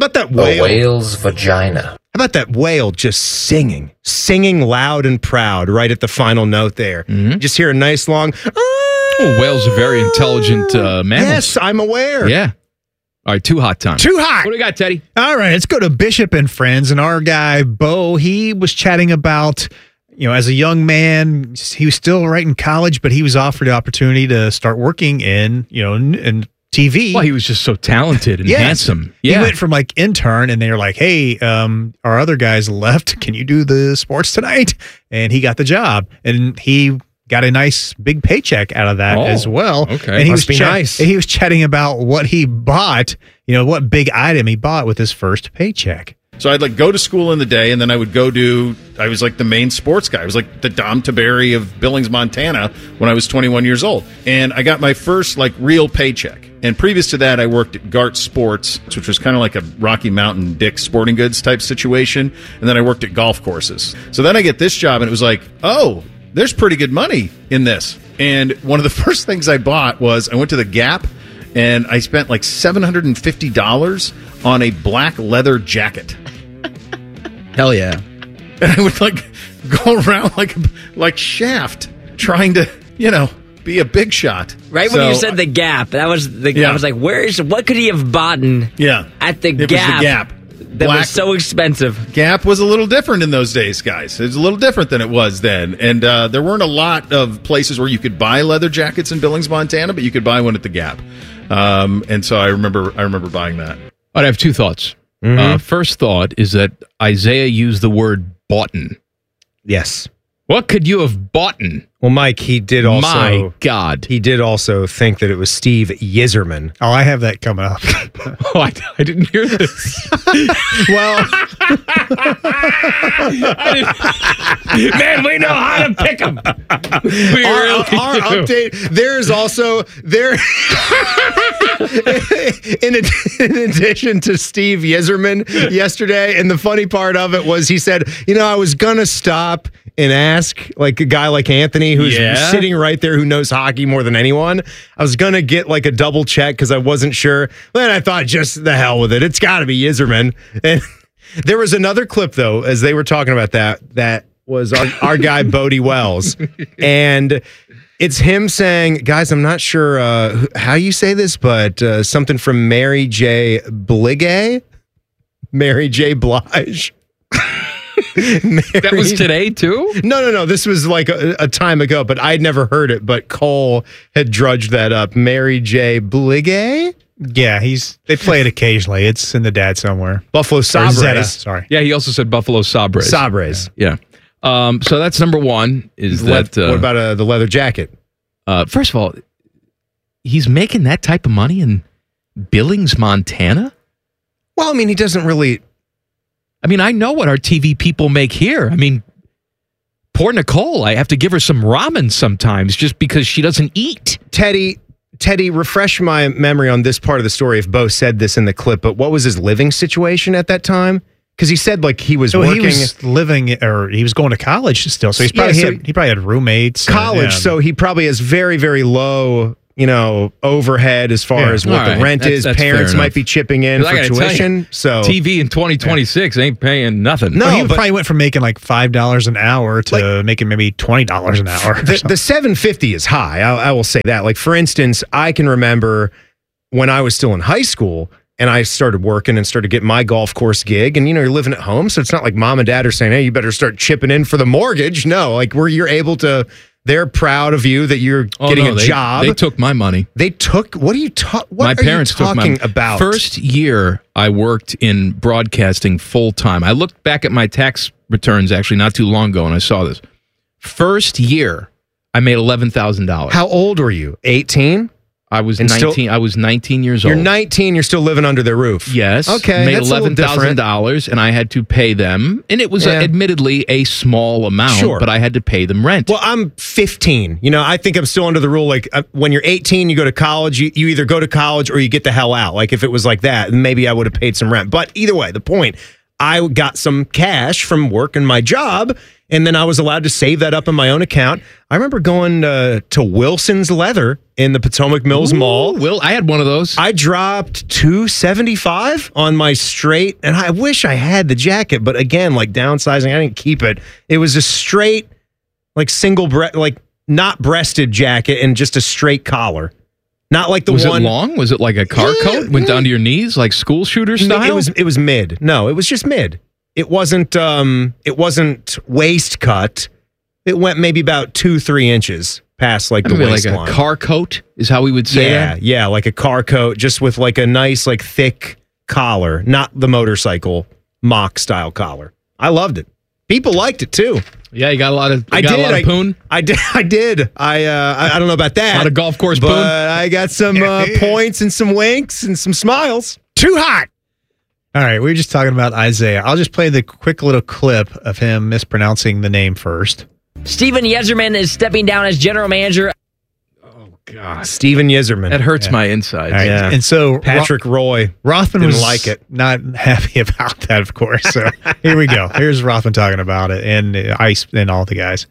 about that A whale? whale's vagina. How about that whale just singing loud and proud right at the final note there? Mm-hmm. Just hear a nice long... Oh, whales are very intelligent mammals. Yes, I'm aware. Yeah. All right, too hot time. Too hot. What do we got, Teddy? All right, let's go to Bishop and Friends. And our guy, Bo, he was chatting about, as a young man, he was still right in college, but he was offered the opportunity to start working in TV. Well, he was just so talented and Yes. handsome. He Yeah. went from intern, and they were like, "Hey, our other guys left. Can you do the sports tonight?" And he got the job, and he got a nice big paycheck out of that as well. Okay. And he Must was be nice. He was chatting about what he bought. What big item he bought with his first paycheck. So I'd go to school in the day, and then I would I was like the main sports guy. I was like the Dom Taberry of Billings, Montana when I was 21 years old. And I got my first real paycheck. And previous to that, I worked at Gart Sports, which was kind of like a Rocky Mountain Dick's Sporting Goods type situation. And then I worked at golf courses. So then I get this job, and it was like, oh, there's pretty good money in this. And one of the first things I bought was I went to the Gap, and I spent $750 on a black leather jacket. Hell yeah. And I would go around like Shaft, trying to, be a big shot. Right when you said the Gap, that was Yeah. I was like, what could he have bought Yeah. at the It Gap? was the Gap. That was so expensive. Gap was a little different in those days, guys. It was a little different than it was then. And there weren't a lot of places where you could buy leather jackets in Billings, Montana, but you could buy one at the Gap. And so I remember buying that. All right, I have two thoughts. First thought is that Isaiah used the word boughten. Yes. What could you have boughten? Well, Mike, he did also... My God. He did also think that it was Steve Yzerman. Oh, I have that coming up. Oh, I didn't hear this. Well... Man, we know how to pick them. We Our do. update, there's also... in addition to Steve Yzerman yesterday, and the funny part of it was he said, I was going to stop and ask a guy like Anthony who's sitting right there who knows hockey more than anyone. I was going to get a double check because I wasn't sure. Then I thought, just the hell with it. It's got to be Yzerman. And there was another clip, though, as they were talking about that was our guy, Bodie Wells. And it's him saying, guys, I'm not sure how you say this, but something from Mary J. Blige? Mary J. Blige. That was today, too? No. This was a time ago, but I'd never heard it. But Cole had drudged that up. Mary J. Blige? Yeah, they play it occasionally. It's in the dad somewhere. Buffalo Sabres. Sorry. Yeah, he also said Buffalo Sabres. Sabres. Yeah. So that's number one. What about the leather jacket? First of all, he's making that type of money in Billings, Montana? Well, I mean, he doesn't really... I know what our TV people make here. Poor Nicole. I have to give her some ramen sometimes just because she doesn't eat. Teddy, refresh my memory on this part of the story if Bo said this in the clip, but what was his living situation at that time? Because he said he was working. He was living, or he was going to college still. So he probably had roommates. College, so he probably has very, very low, overhead as far as what the rent is. That's Parents might be chipping in for tuition. So TV in 2026 ain't paying nothing. No, he probably went from making $5 an hour to making maybe $20 an hour. The $750 is high. I will say that. For instance, I can remember when I was still in high school and I started working and started getting my golf course gig. And, you're living at home. So it's not like mom and dad are saying, hey, you better start chipping in for the mortgage. No, where you're able to, they're proud of you that you're getting a job. They took my money. They took, what are you talking My parents took my about? First year I worked in broadcasting full time. I looked back at my tax returns actually not too long ago and I saw this. First year I made $11,000. How old were you? 18? I was 19. I was 19 years old. You're 19. You're still living under their roof. Yes. Okay. Made that's $11,000, and I had to pay them, and it was admittedly a small amount, but I had to pay them rent. Well, I'm 15. I think I'm still under the rule. When you're 18, you go to college. You either go to college or you get the hell out. If it was like that, maybe I would have paid some rent. But either way, the point. I got some cash from working my job, and then I was allowed to save that up in my own account. I remember going to Wilson's Leather in the Potomac Mills Mall. I had one of those. I dropped $275 on my straight, and I wish I had the jacket, but again, like downsizing, I didn't keep it. It was a straight, like not breasted jacket and just a straight collar. Not like the one. Was it long? Was it like a car coat? Went down to your knees, like school shooter style? It was mid. No, it was just mid. It wasn't waist cut. It went maybe about 2-3 inches past like the waistline. Like a car coat is how we would say that? Yeah, like a car coat, just with like a nice, like thick collar, not the motorcycle mock style collar. I loved it. People liked it too. Yeah, you got a lot of poon? I did. I don't know about that. A lot of golf course but poon? I got some points and some winks and some smiles. Too hot. All right, we were just talking about Isaiah. I'll just play the quick little clip of him mispronouncing the name first. Steven Yzerman is stepping down as general manager. God, Steven Yzerman. That hurts my insides. Right. Yeah. And so Patrick Roy Rothman didn't was like it. Not happy about that, of course. So here we go. Here's Rothman talking about it, and Ice and all the guys.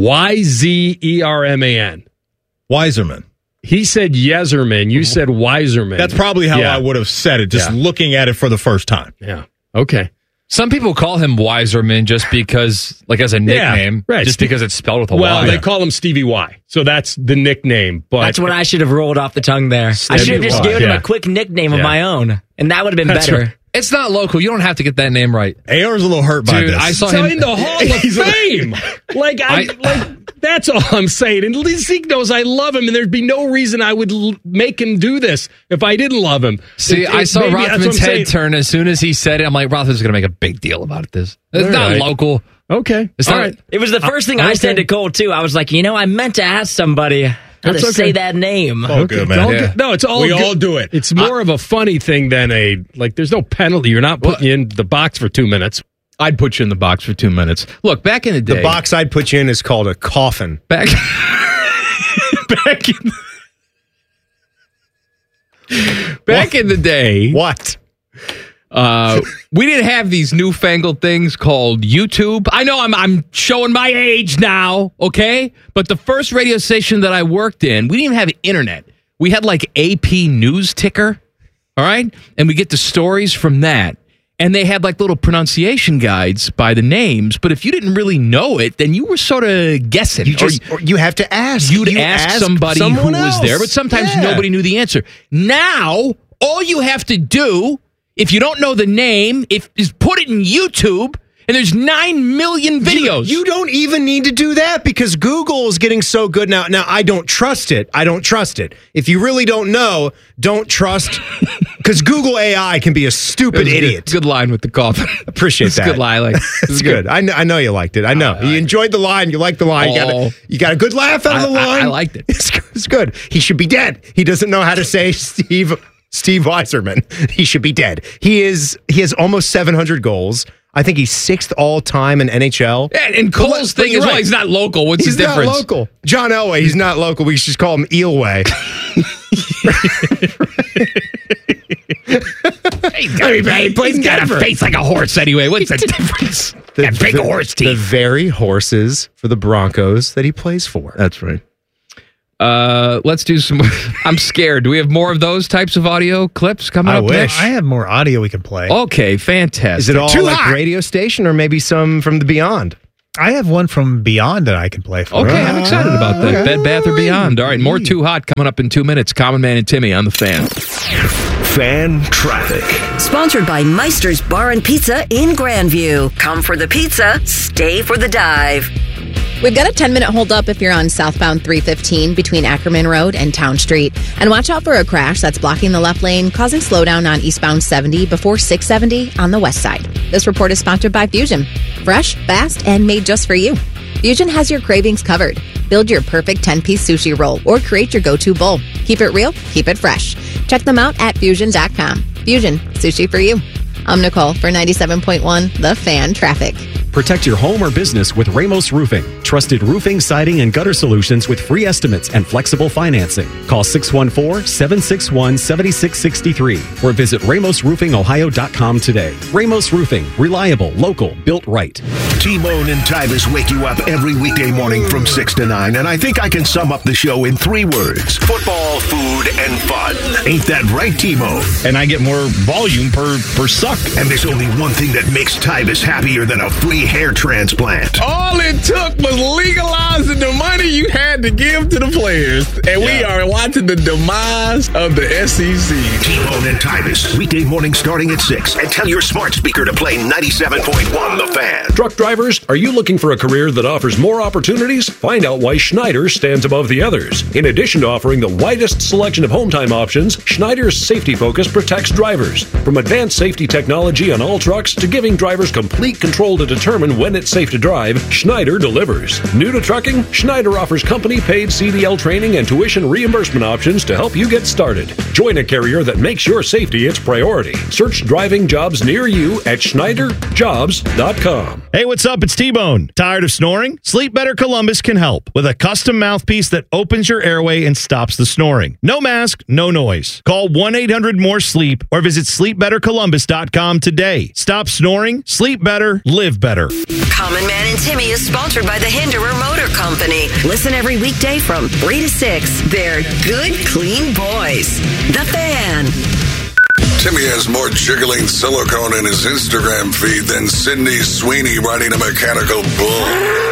Yzerman. Weiserman. He said Yezerman. You said Weiserman. That's probably how I would have said it, just looking at it for the first time. Yeah. Okay. Some people call him Weiserman just because, like as a nickname, just because it's spelled with a Y. Well, they call him Stevie Y, so that's the nickname. But that's what I should have rolled off the tongue there. I should have just given him a quick nickname of my own, and that would have been better. Right. It's not local. You don't have to get that name right. AR's a little hurt by this. I saw him in the Hall of Fame. That's all I'm saying. And Zeke knows I love him, and there'd be no reason I would make him do this if I didn't love him. I saw Rothman's head turn as soon as he said it. I'm like, Rothman's going to make a big deal about this. It's not local. Okay. It's not. Right. It was the first thing I said to Cole, too. I was like, I meant to ask somebody how to say that name. Oh, good, man. No, it's all We all do it. It's more of a funny thing than there's no penalty. You're not putting you in the box for 2 minutes. I'd put you in the box for 2 minutes. Look, back in the day. The box I'd put you in is called a coffin. Back in the day. What? We didn't have these newfangled things called YouTube. I know I'm showing my age now, okay? But the first radio station that I worked in, we didn't even have internet. We had like AP News Ticker, all right? And we get the stories from that. And they had like little pronunciation guides by the names, but if you didn't really know it, then you were sort of guessing. Or you have to ask. You'd ask somebody who was there, but sometimes nobody knew the answer. Now, all you have to do, if you don't know the name, is put it in YouTube, and there's 9 million videos. You don't even need to do that because Google is getting so good now. Now, I don't trust it. If you really don't know, don't trust, because Google AI can be a stupid idiot. Good line with the coffin. Appreciate that. Good line. It's good. I know you liked it. I know. You enjoyed the line. You liked the line. You got a good laugh out of the line. I liked it. It's good. He should be dead. He doesn't know how to say Steve Weiserman. He should be dead. He has almost 700 goals. I think he's 6th all time in NHL. And Cole's thing is, he's not local. What's the difference? He's not local. John Elway, he's not local. We should just call him Eelway. He's got a face like a horse anyway. What's the difference? Got big horse teeth. The very horses for the Broncos that he plays for. That's right. Let's do some. I'm scared. Do we have more of those types of audio clips coming up next? I have more audio we can play. Okay, fantastic. Is it all like radio station or maybe some from the Beyond? I have one from Beyond that I can play for. Okay, I'm excited about that. Bed Bath or Beyond. All right, more Too Hot coming up in 2 minutes. Common Man and Timmy on the Fan. Fan Traffic. Sponsored by Meister's Bar and Pizza in Grandview. Come for the pizza, stay for the dive. We've got a 10-minute holdup if you're on southbound 315 between Ackerman Road and Town Street. And watch out for a crash that's blocking the left lane, causing slowdown on eastbound 70 before 670 on the west side. This report is sponsored by Fusion. Fresh, fast, and made just for you. Fusion has your cravings covered. Build your perfect 10-piece sushi roll or create your go-to bowl. Keep it real, keep it fresh. Check them out at Fusion.com. Fusion, sushi for you. I'm Nicole for 97.1 The Fan Traffic. Protect your home or business with Ramos Roofing. Trusted roofing, siding, and gutter solutions with free estimates and flexible financing. Call 614-761-7663 or visit RamosRoofingOhio.com today. Ramos Roofing. Reliable, local, built right. T-Bone and Tyvis wake you up every weekday morning from 6 to 9, and I think I can sum up the show in 3 words. Football, food, and fun. Ain't that right, T-Bone? And I get more volume per suck. And there's only one thing that makes Tyvis happier than a free hair transplant. All it took was legalizing the money you had to give to the players. And we are watching the demise of the SEC. T-Bone and Tyvis, weekday morning starting at 6. And tell your smart speaker to play 97.1 The Fan. Truck drivers, are you looking for a career that offers more opportunities? Find out why Schneider stands above the others. In addition to offering the widest selection of home time options, Schneider's safety focus protects drivers. From advanced safety technology on all trucks to giving drivers complete control to determine when it's safe to drive, Schneider delivers. New to trucking, Schneider offers company-paid CDL training and tuition reimbursement options to help you get started. Join a carrier that makes your safety its priority. Search driving jobs near you at SchneiderJobs.com. Hey, what's up? It's T-Bone. Tired of snoring? Sleep Better Columbus can help with a custom mouthpiece that opens your airway and stops the snoring. No mask, no noise. Call 1-800-MORE-SLEEP or visit sleepbettercolumbus.com today. Stop snoring, sleep better, live better. Common Man and Timmy is sponsored by the Hinderer Motor Company. Listen every weekday from 3 to 6. They're good, clean boys. The Fan. Timmy has more jiggling silicone in his Instagram feed than Sydney Sweeney riding a mechanical bull.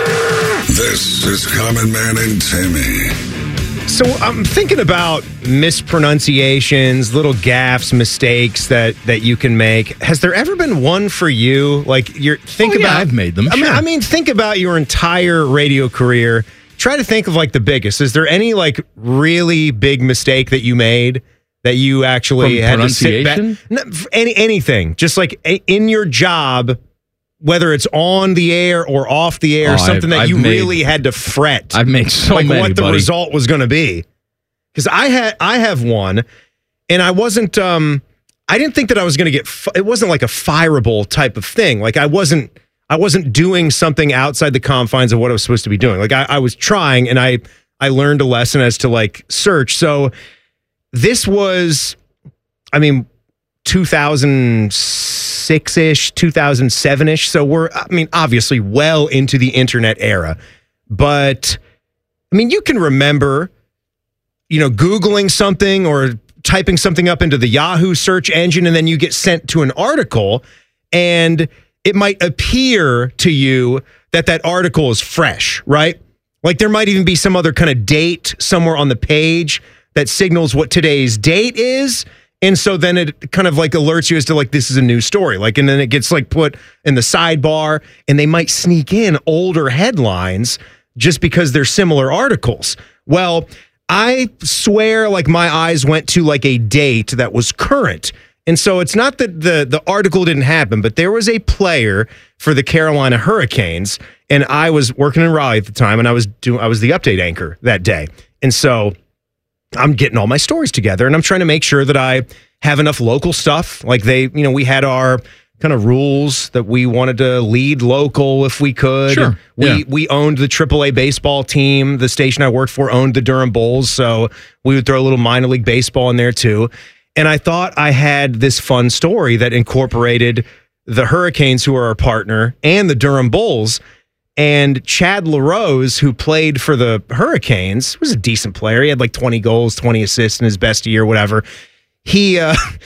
This is Common Man and Timmy. So I'm thinking about mispronunciations, little gaffes, mistakes that you can make. Has there ever been one for you? Like I've made them. I mean, think about your entire radio career. Try to think of like the biggest. Is there any like really big mistake that you made that you actually had to sit back? No, anything, just like in your job, whether it's on the air or off the air, something that you really had to fret. I've made so like many, what the result was going to be. Because I have one, and I wasn't. I didn't think that I was going to get. It wasn't like a fireable type of thing. Like I wasn't doing something outside the confines of what I was supposed to be doing. Like I was trying, and I learned a lesson as to like search. So this was, 2006-ish, 2007-ish. So we're, obviously well into the internet era. But, you can remember, Googling something or typing something up into the Yahoo search engine, and then you get sent to an article, and it might appear to you that article is fresh, right? Like there might even be some other kind of date somewhere on the page that signals what today's date is. And so then it kind of like alerts you as to like, this is a new story. Like, and then it gets like put in the sidebar, and they might sneak in older headlines just because they're similar articles. Well, I swear like my eyes went to like a date that was current. And so it's not that the article didn't happen, but there was a player for the Carolina Hurricanes, and I was working in Raleigh at the time, and I was the update anchor that day. And so I'm getting all my stories together, and I'm trying to make sure that I have enough local stuff. Like we had our kind of rules that we wanted to lead local if we could. Sure. We owned the AAA baseball team. The station I worked for owned the Durham Bulls, so we would throw a little minor league baseball in there too. And I thought I had this fun story that incorporated the Hurricanes, who are our partner, and the Durham Bulls. And Chad LaRose, who played for the Hurricanes, was a decent player. He had like 20 goals, 20 assists in his best year, whatever. He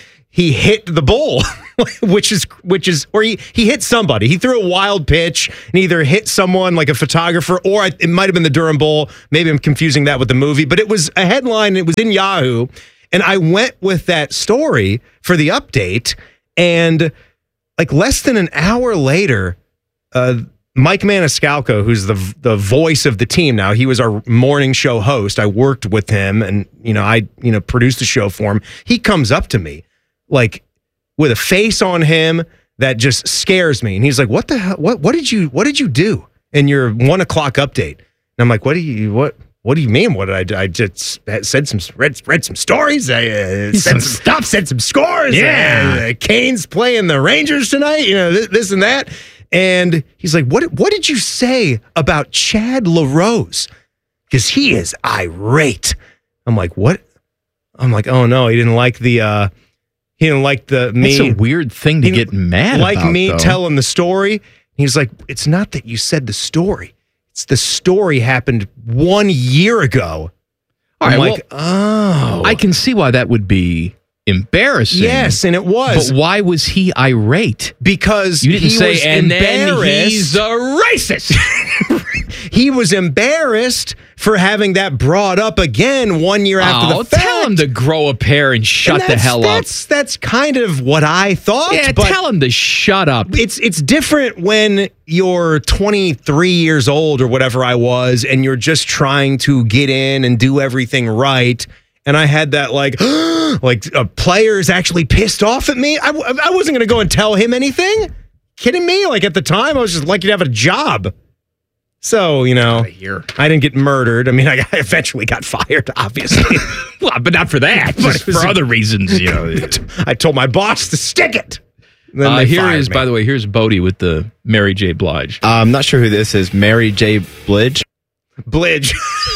hit the bull, which is, or he hit somebody. He threw a wild pitch and either hit someone like a photographer, or it might have been the Durham Bull. Maybe I'm confusing that with the movie, but it was a headline. It was in Yahoo. And I went with that story for the update, and like less than an hour later, Mike Maniscalco, who's the voice of the team now, he was our morning show host. I worked with him, and I produced the show for him. He comes up to me like with a face on him that just scares me, and he's like, "What the hell? What did you do in your 1 o'clock update?" And I'm like, What do you mean? What did I just read some stories. Said some scores. Yeah. Canes playing the Rangers tonight. This and that. And he's like, what did you say about Chad LaRose? Because he is irate. I'm like, what? I'm like, oh no, he didn't like me. It's a weird thing to get mad like about, me though. telling the story. He's like, it's not that you said the story. It's the story happened 1 year ago. All I'm right, like, oh. I can see why that would be embarrassing. Yes, and it was. But why was he irate? Because you didn't he say, was and then embarrassed. he's a racist. He was embarrassed for having that brought up again 1 year after the fact. Tell him to grow a pair and shut the hell up. That's kind of what I thought. Yeah, but tell him to shut up. It's different when you're 23 years old or whatever I was, and you're just trying to get in and do everything right. And I had that players actually pissed off at me. I wasn't going to go and tell him anything. Kidding me? Like at the time, I was just lucky to have a job. So, I didn't get murdered. I mean, I eventually got fired, obviously. Well, but not for that. Just for other reasons, I told my boss to stick it. Then they fired me. By the way, here's Bodie with the Mary J. Blige. I'm not sure who this is. Mary J. Blige? Blige.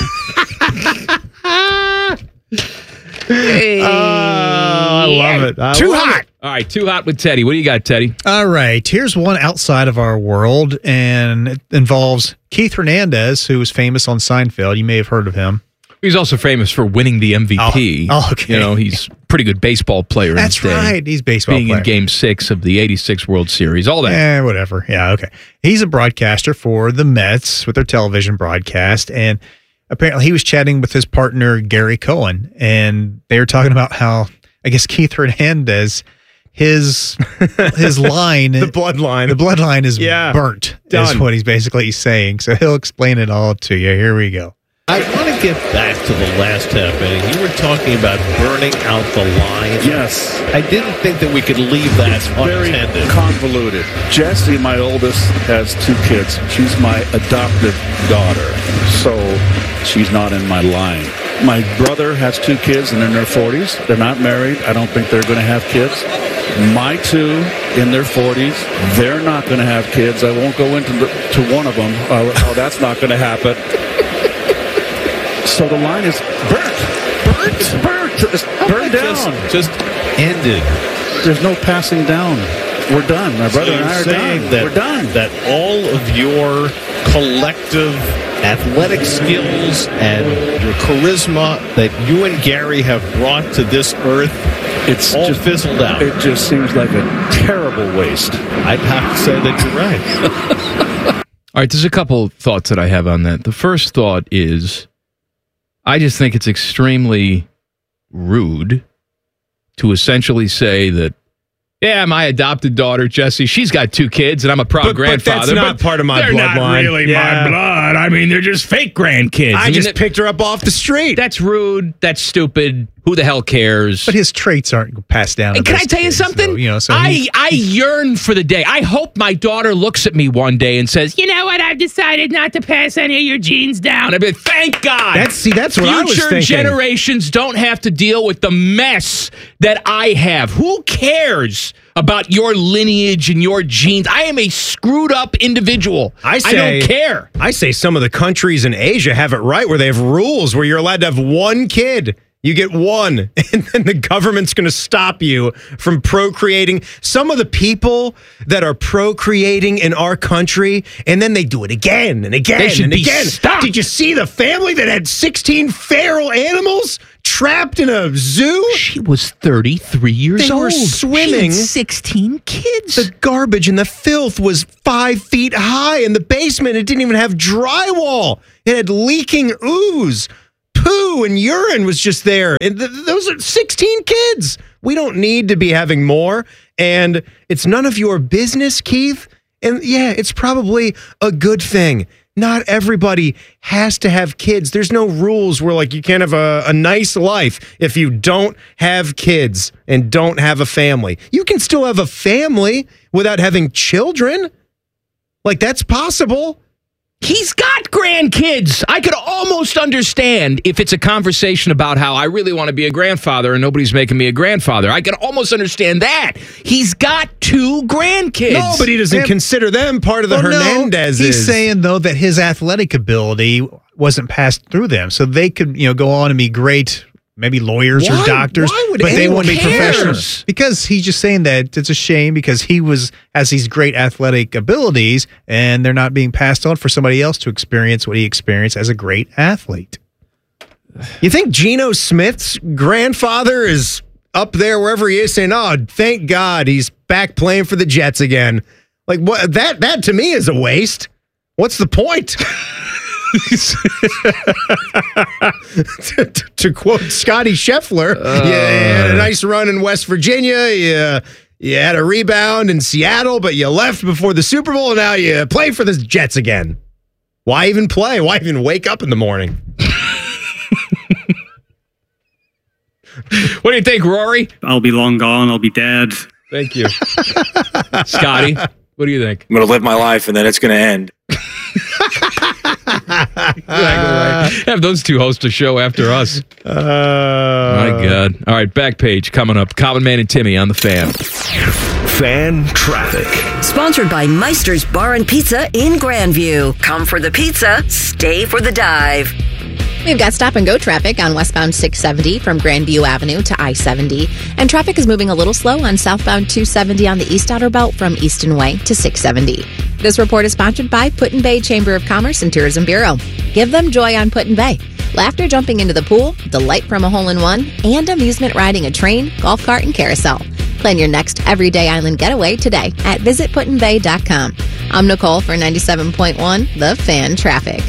Hey. I love it. Too hot. All right, Too Hot with Teddy. What do you got, Teddy? All right, here's one outside of our world, and it involves Keith Hernandez, who was famous on Seinfeld. You may have heard of him. He's also famous for winning the MVP. Oh, okay. He's a pretty good baseball player. That's right. He's a baseball being player. in Game 6 of the '86 World Series. All that. Whatever. Yeah, okay. He's a broadcaster for the Mets with their television broadcast, and apparently he was chatting with his partner Gary Cohen, and they were talking about how I guess Keith Hernandez, his line, the bloodline is burnt. Done. Is what he's basically saying. So he'll explain it all to you. Here we go. I want to get back to the last half inning. You were talking about burning out the line. Yes. I didn't think that we could leave that unattended. Very convoluted. Jessie, my oldest, has 2 kids. She's my adoptive daughter, so she's not in my line. My brother has 2 kids, and they're in their 40s. They're not married. I don't think they're going to have kids. My 2 in their 40s, they're not going to have kids. I won't go into to one of them. How that's not going to happen. So the line is burnt. It's burnt. It's burned down. Just ended. There's no passing down. We're done. My brother and I are done. We're done. That all of your collective athletic skills and your charisma that you and Gary have brought to this earth, it's all just fizzled out. It just seems like a terrible waste. I'd have to say that you're right. All right, there's a couple thoughts that I have on that. The first thought is, I just think it's extremely rude to essentially say that, yeah, my adopted daughter, Jessie, she's got 2 kids, and I'm a proud grandfather. But that's not part of my bloodline. They're not really my blood. I mean, they're just fake grandkids. I just picked her up off the street. That's rude. That's stupid. Who the hell cares? But his traits aren't passed down. And can I tell you something? So, I yearn for the day. I hope my daughter looks at me one day and says, "You know what? I've decided not to pass any of your genes down." I'd be like, thank God. That's what I was thinking. Future generations don't have to deal with the mess that I have. Who cares about your lineage and your genes? I am a screwed up individual. I don't care. I say some of the countries in Asia have it right, where they have rules where you're allowed to have 1 kid. You get 1, and then the government's going to stop you from procreating. Some of the people that are procreating in our country, and then they do it again and again They should and be again. stopped. Did you see the family that had 16 feral animals trapped in a zoo? She was 33 years They old. were swimming. She had 16 kids. The garbage and the filth was 5 feet high in the basement. It didn't even have drywall. It had leaking ooze. Poo and urine was just there. And those are 16 kids. We don't need to be having more. And it's none of your business, Keith. And yeah, it's probably a good thing. Not everybody has to have kids. There's no rules where like you can't have a nice life if you don't have kids and don't have a family. You can still have a family without having children. Like that's possible. He's got grandkids. I could almost understand if it's a conversation about how I really want to be a grandfather and nobody's making me a grandfather. I could almost understand that. He's got 2 grandkids. No, but he doesn't consider them part of the Hernandezes. He's saying, though, that his athletic ability wasn't passed through them. So they could, go on and be great, maybe lawyers or doctors, but they won't be cares? professionals. Because he's just saying that it's a shame because he has these great athletic abilities and they're not being passed on for somebody else to experience what he experienced as a great athlete. You think Geno Smith's grandfather is up there wherever he is saying, "Oh, thank God he's back playing for the Jets again"? Like what? That to me is a waste. What's the point? to quote Scotty Scheffler, you had a nice run in West Virginia. You had a rebound in Seattle, but you left before the Super Bowl, and now you play for the Jets again. Why even play? Why even wake up in the morning? What do you think, Rory? I'll be long gone. I'll be dead. Thank you. Scotty, what do you think? I'm going to live my life, and then it's going to end. Exactly right. Have those two host a show after us. My God. All right, back page coming up. Common Man and Timmy on the Fan. Fan Traffic. Sponsored by Meister's Bar and Pizza in Grandview. Come for the pizza, stay for the dive. We've got stop-and-go traffic on westbound 670 from Grandview Avenue to I-70. And traffic is moving a little slow on southbound 270 on the East Outer Belt from Easton Way to 670. This report is sponsored by Put-in-Bay Chamber of Commerce and Tourism Bureau. Give them joy on Put-in-Bay. Laughter jumping into the pool, delight from a hole-in-one, and amusement riding a train, golf cart, and carousel. Plan your next everyday island getaway today at visitputinbay.com. I'm Nicole for 97.1 The Fan Traffic.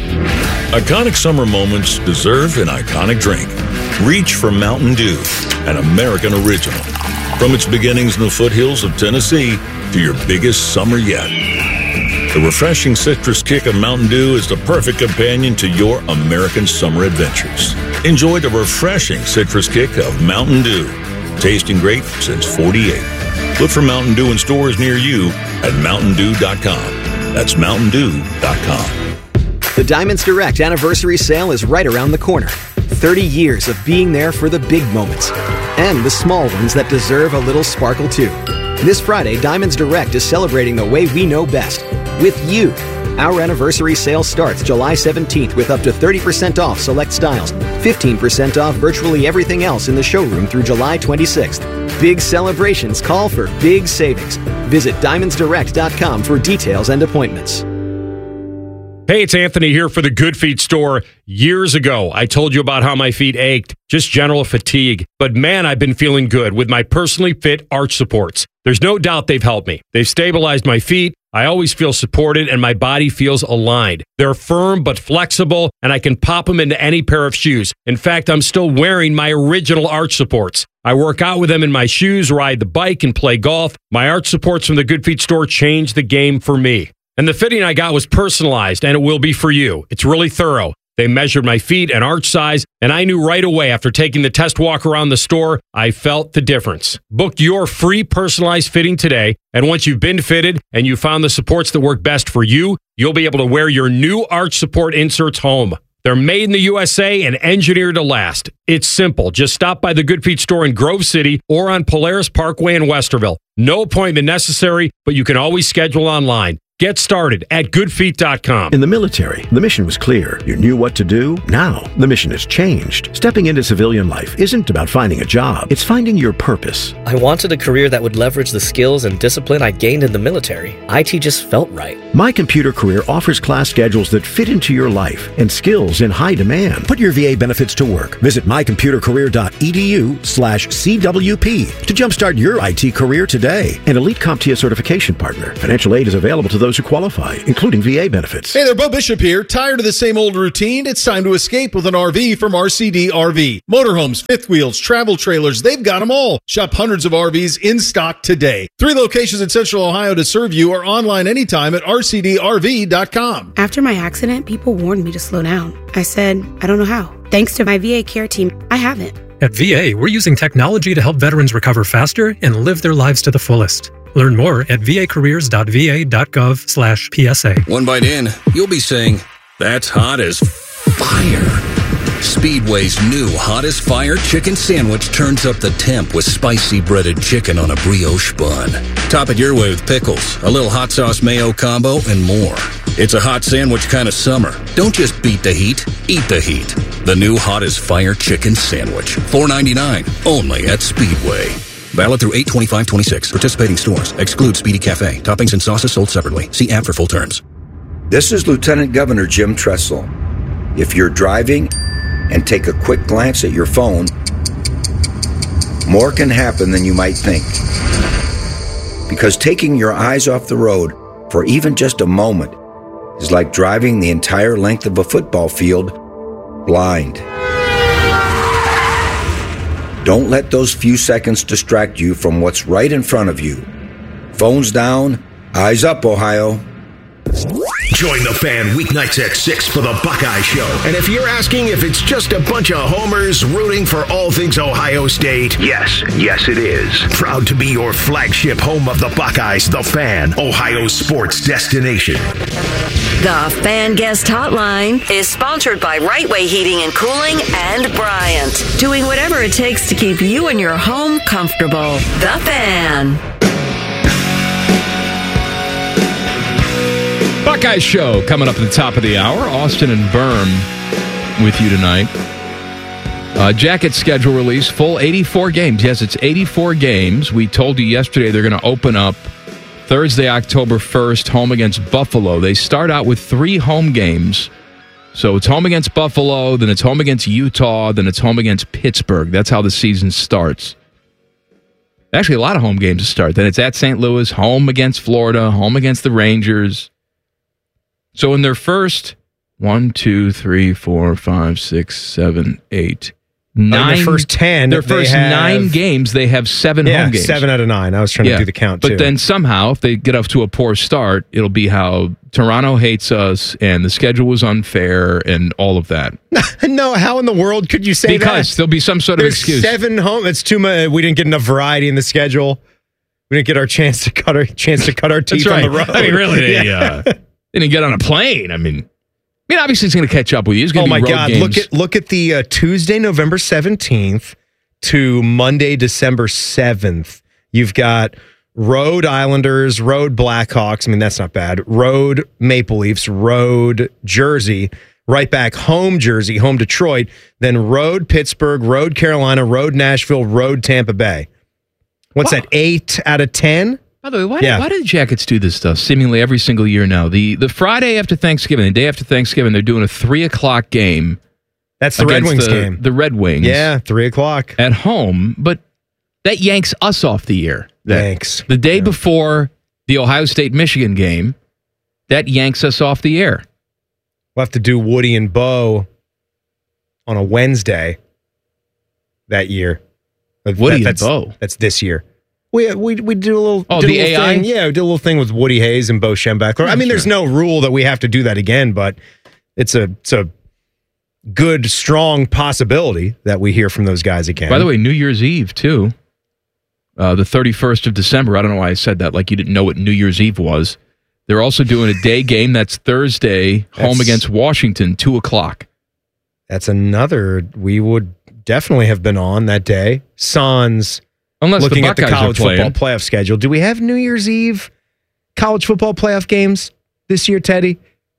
Iconic summer moments deserve an iconic drink. Reach for Mountain Dew, an American original. From its beginnings in the foothills of Tennessee to your biggest summer yet. The refreshing citrus kick of Mountain Dew is the perfect companion to your American summer adventures. Enjoy the refreshing citrus kick of Mountain Dew. Tasting great since '48. Look for Mountain Dew in stores near you at MountainDew.com. That's MountainDew.com. The Diamonds Direct anniversary sale is right around the corner. 30 years of being there for the big moments and the small ones that deserve a little sparkle too. This Friday, Diamonds Direct is celebrating the way we know best, with you. Our anniversary sale starts July 17th with up to 30% off select styles, 15% off virtually everything else in the showroom through July 26th. Big celebrations call for big savings. Visit DiamondsDirect.com for details and appointments. Hey, it's Anthony here for the Good Feet store. Years ago, I told you about how my feet ached, just general fatigue. But man, I've been feeling good with my personally fit arch supports. There's no doubt they've helped me. They've stabilized my feet. I always feel supported and my body feels aligned. They're firm but flexible, and I can pop them into any pair of shoes. In fact, I'm still wearing my original arch supports. I work out with them in my shoes, ride the bike, and play golf. My arch supports from the Good Feet store changed the game for me. And the fitting I got was personalized, and it will be for you. It's really thorough. They measured my feet and arch size, and I knew right away after taking the test walk around the store, I felt the difference. Book your free personalized fitting today, and once you've been fitted and you found the supports that work best for you, you'll be able to wear your new arch support inserts home. They're made in the USA and engineered to last. It's simple. Just stop by the Good Feet store in Grove City or on Polaris Parkway in Westerville. No appointment necessary, but you can always schedule online. Get started at goodfeet.com. In the military, the mission was clear. You knew what to do. Now, the mission has changed. Stepping into civilian life isn't about finding a job. It's finding your purpose. I wanted a career that would leverage the skills and discipline I gained in the military. IT just felt right. My Computer Career offers class schedules that fit into your life and skills in high demand. Put your VA benefits to work. Visit mycomputercareer.edu/CWP to jumpstart your IT career today. An elite CompTIA certification partner. Financial aid is available to those who qualify, including VA benefits. Hey there, Bo Bishop here. Tired of the same old routine? It's time to escape with an RV from RCD RV. Motorhomes, fifth wheels, travel trailers, they've got them all. Shop hundreds of RVs in stock today. 3 locations in Central Ohio to serve you, or online anytime at rcdrv.com. After my accident, people warned me to slow down. I said, I don't know how. Thanks to my VA care team, I haven't. At VA, we're using technology to help veterans recover faster and live their lives to the fullest. Learn more at vacareers.va.gov/PSA. One bite in, you'll be saying, that's hot as fire. Speedway's new Hottest Fire Chicken Sandwich turns up the temp with spicy breaded chicken on a brioche bun. Top it your way with pickles, a little hot sauce mayo combo, and more. It's a hot sandwich kind of summer. Don't just beat the heat, eat the heat. The new Hottest Fire Chicken Sandwich. $4.99, only at Speedway. Valid through 8/25/26. Participating stores. Exclude Speedy Cafe. Toppings and sauces sold separately. See app for full terms. This is Lieutenant Governor Jim Tressel. If you're driving and take a quick glance at your phone, more can happen than you might think. Because taking your eyes off the road for even just a moment is like driving the entire length of a football field blind. Don't let those few seconds distract you from what's right in front of you. Phones down, eyes up, Ohio. Join the Fan weeknights at 6 for the Buckeye Show. And if you're asking if it's just a bunch of homers rooting for all things Ohio State, yes, it is. Proud to be your flagship home of the Buckeyes, the Fan, Ohio's sports destination. The Fan Guest Hotline is sponsored by Right Way Heating and Cooling and Bryant, doing whatever it takes to keep you and your home comfortable. The Fan. Buckeye Show coming up at the top of the hour. Austin and Berm with you tonight. Jacket schedule release, full 84 games. Yes, it's 84 games. We told you yesterday they're going to open up Thursday, October 1st, home against Buffalo. They start out with 3 home games. So it's home against Buffalo, then it's home against Utah, then it's home against Pittsburgh. That's how the season starts. Actually, a lot of home games to start. Then it's at St. Louis, home against Florida, home against the Rangers. So in their first 1, 2, 3, 4, 5, 6, 7, 8, 9. Their first 10. Their first 9 games, they have 7 home games. 7 out of 9. I was trying to do the count, too. But then somehow, if they get off to a poor start, it'll be how Toronto hates us and the schedule was unfair and all of that. No, how in the world could you say that? Because there'll be some sort of excuse. 7 home. It's too much. We didn't get enough variety in the schedule. We didn't get our chance to cut our teeth on the road. I mean, really, they didn't get on a plane. I mean, obviously it's going to catch up with you. It's going to be road God! games. Look at the Tuesday, November 17th to Monday, December 7th. You've got road Islanders, road Blackhawks. I mean, that's not bad. Road Maple Leafs, road Jersey, right back home Jersey, home Detroit, then road Pittsburgh, road Carolina, road Nashville, road Tampa Bay. What's that? 8 out of 10. By the way, why do the Jackets do this stuff seemingly every single year now? The Friday after Thanksgiving, the day after Thanksgiving, they're doing a 3:00 game. That's the Red Wings game. The Red Wings. Yeah, 3:00. At home, but that yanks us off the air. Thanks. The day before the Ohio State-Michigan game, that yanks us off the air. We'll have to do Woody and Bo on a Wednesday that year. Woody and Bo? That's this year. We do a little the AI thing. Yeah, we did a little thing with Woody Hayes and Bo Schembechler. I mean, there's no rule that we have to do that again, but it's a good, strong possibility that we hear from those guys again. By the way, New Year's Eve too, the 31st of December. I don't know why I said that, like you didn't know what New Year's Eve was. They're also doing a day game. That's Thursday, home against Washington, 2:00. That's another. We would definitely have been on that day. Sans. Unless looking the at the college football playoff schedule. Do we have New Year's Eve college football playoff games this year, Teddy?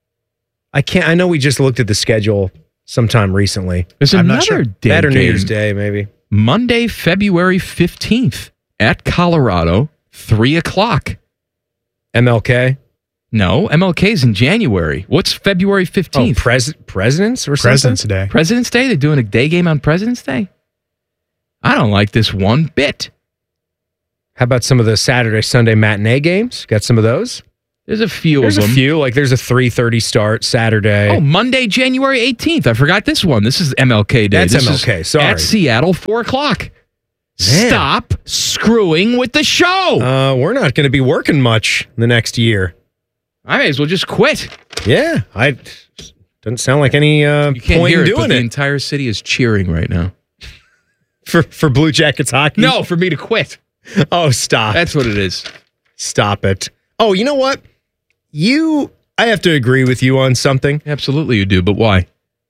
I know we just looked at the schedule sometime recently. There's another day That or New game. Year's Day, maybe. Monday, February 15th at Colorado, 3:00. MLK? No, MLK's in January. What's February 15th? Presidents or something? President's Day. President's Day? They're doing a day game on President's Day? I don't like this one bit. How about some of the Saturday, Sunday matinee games? Got some of those? There's a few There's of them. a few. Like there's a 3:30 start Saturday. Oh, Monday, January 18th. I forgot this one. This is MLK Day. That's MLK. Sorry. At Seattle, 4:00. Stop screwing with the show. We're not going to be working much the next year. I may as well just quit. Yeah. Doesn't sound like any You can't point hear in it, doing but the it. entire city is cheering right now. For Blue Jackets hockey? No, for me to quit. Oh, stop. That's what it is. Stop it. Oh, you know what? I have to agree with you on something. Absolutely you do, but why?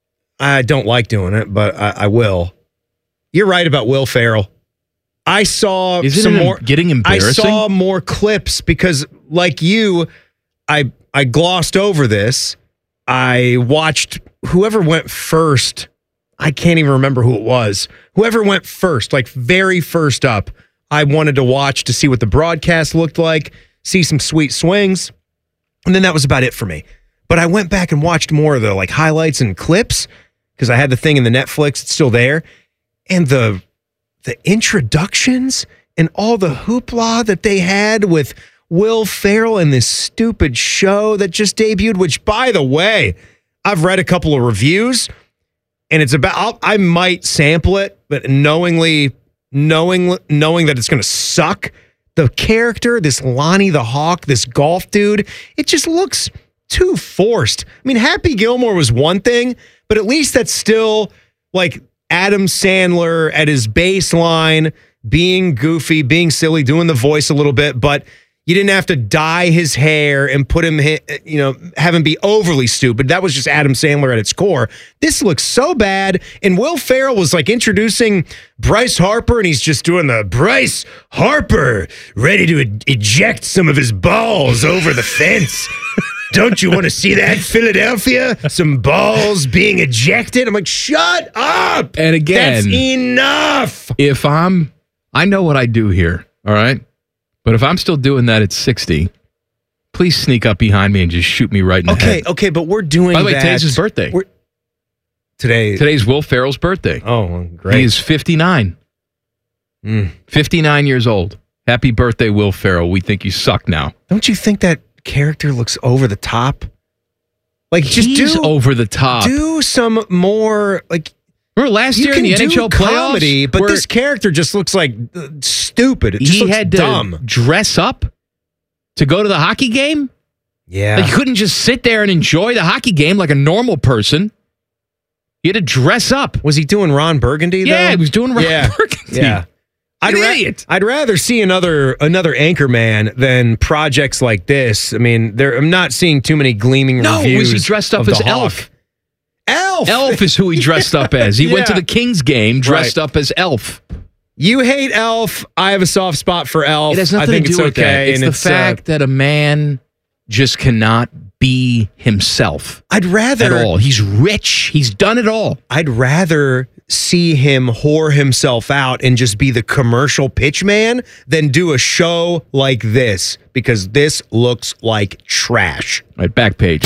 I don't like doing it, but I will. You're right about Will Ferrell. I saw some more getting embarrassing. I saw more clips because, like you, I glossed over this. I watched whoever went first. I can't even remember who it was. Whoever went first, like very first up, I wanted to watch to see what the broadcast looked like, see some sweet swings, and then that was about it for me. But I went back and watched more of the like highlights and clips because I had the thing in the Netflix. It's still there, and the introductions and all the hoopla that they had with Will Ferrell and this stupid show that just debuted, which, by the way, I've read a couple of reviews, and it's about, I might sample it, but knowing that it's going to suck, the character, this Lonnie the Hawk, this golf dude, it just looks too forced. I mean, Happy Gilmore was one thing, but at least that's still like Adam Sandler at his baseline, being goofy, being silly, doing the voice a little bit, but you didn't have to dye his hair and put him, have him be overly stupid. That was just Adam Sandler at its core. This looks so bad. And Will Ferrell was like introducing Bryce Harper, and he's just doing the Bryce Harper, ready to eject some of his balls over the fence. Don't you want to see that, Philadelphia? Some balls being ejected? I'm like, shut up. And again, that's enough. I know what I do here, all right? But if I'm still doing that at 60, please sneak up behind me and just shoot me right in the head. Okay, but we're doing that. By the way, today's his birthday. Today's Will Ferrell's birthday. Oh, great. He is 59. 59 years old. Happy birthday, Will Ferrell. We think you suck now. Don't you think that character looks over the top? Like, He's over the top. Do some more, like... Remember last year in the NHL comedy, playoffs? But this character just looks like stupid. It just looks had dumb. To dress up to go to the hockey game? Yeah. Like, you couldn't just sit there and enjoy the hockey game like a normal person. You had to dress up. Was he doing Ron Burgundy, though? Yeah, he was doing Ron Burgundy. Yeah. I'd rather see another anchor man than projects like this. I mean, I'm not seeing too many gleaming reviews. No, was he dressed up as Elf? Elf is who he dressed up as. He went to the Kings game dressed up as Elf. You hate Elf. I have a soft spot for Elf. It has nothing I think to do with that. It's and the fact that a man just cannot be himself. I'd rather... At all. He's rich. He's done it all. I'd rather see him whore himself out and just be the commercial pitch man than do a show like this, because this looks like trash. All right, back page.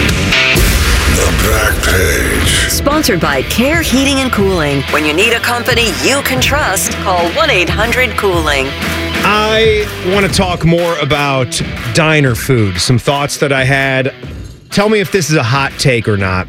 The Back Page. Sponsored by Care Heating and Cooling. When you need a company you can trust, call 1-800-COOLING. I want to talk more about diner food. Some thoughts that I had. Tell me if this is a hot take or not.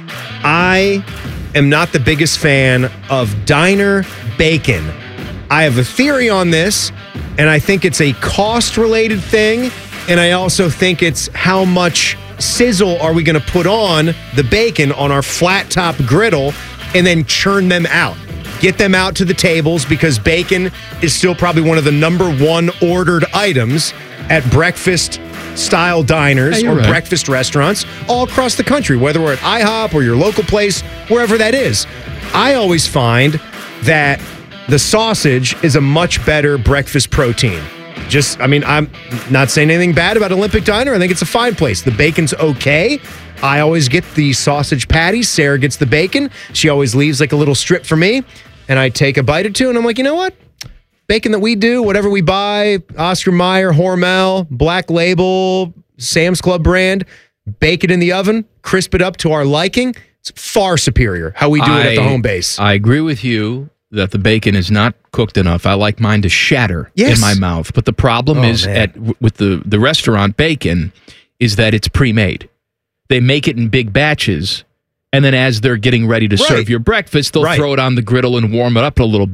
I am not the biggest fan of diner bacon. I have a theory on this, and I think it's a cost-related thing, and I also think it's how much sizzle are we going to put on the bacon on our flat top griddle and then churn them out. Get them out to the tables, because bacon is still probably one of the number one ordered items at breakfast style diners or breakfast restaurants all across the country, whether we're at IHOP or your local place, wherever that is. I always find that the sausage is a much better breakfast protein. I'm not saying anything bad about Olympic Diner. I think it's a fine place. The bacon's okay. I always get the sausage patties. Sarah gets the bacon. She always leaves like a little strip for me, and I take a bite or two, and I'm like, you know what? Bacon that we do, whatever we buy, Oscar Mayer, Hormel, Black Label, Sam's Club brand, bake it in the oven, crisp it up to our liking. It's far superior how we do it at the home base. I agree with you that the bacon is not cooked enough. I like mine to shatter in my mouth. But the problem with the restaurant bacon is that it's pre-made. They make it in big batches, and then as they're getting ready to serve your breakfast, they'll throw it on the griddle and warm it up a little bit.